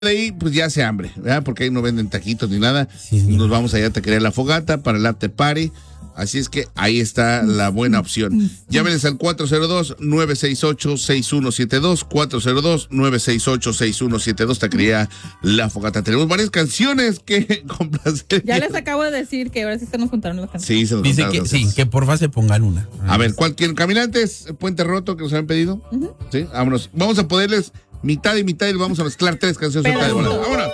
de ahí, pues ya hace hambre, ¿verdad? Porque ahí no venden taquitos ni nada. Sí. Nos vamos allá a Taquería La Fogata para el after party. Así es que ahí está la buena opción. Llámenles al 402-968-6172. 402-968-6172. Taquería La Fogata. Tenemos varias canciones que complacer. Ya les acabo de decir que ahora sí se nos juntaron las canciones. Sí, se nos Dice contaron que las sí, canciones. que porfa se pongan una. A ver, cualquier caminantes, Puente Roto, que nos habían pedido. Sí, vámonos. Vamos a ponerles mitad y mitad y vamos a mezclar 3 canciones. Pedacito. Vámonos.